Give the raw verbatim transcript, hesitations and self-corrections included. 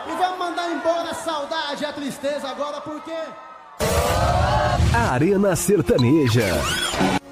E vamos mandar embora a saudade e a tristeza agora, porque... Arena Sertaneja.